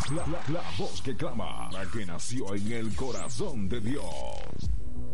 La voz que clama, la que nació en el corazón de Dios.